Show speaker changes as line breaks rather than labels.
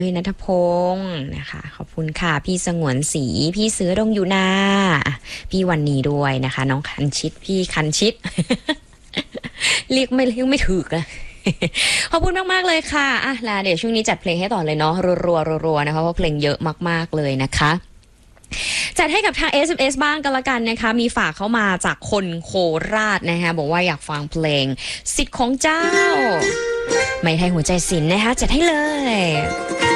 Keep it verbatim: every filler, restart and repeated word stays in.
ด้วยณัฐพงศ์นะคะขอบคุณค่ะพี่สงวนศรีพี่เสือดงอยู่นาพี่วันนี้ด้วยนะคะน้องคันชิดพี่คันชิด เรียกไม่เรียกไม่ถูกนะขอบคุณมากๆเลยค่ะอ่ะแล้วเดี๋ยวช่วงนี้จัดเพลงให้ต่อเลยเนาะรัวๆรัวๆนะคะเพราะเพลงเยอะมากๆเลยนะคะจัดให้กับทาง เอส เอ็ม เอส บ้างกันละกันนะคะมีฝากเข้ามาจากคนโคราชนะคะบอกว่าอยากฟังเพลงสิทธิ์ของเจ้าไม่ให้หัวใจสินนะคะจัดให้เลย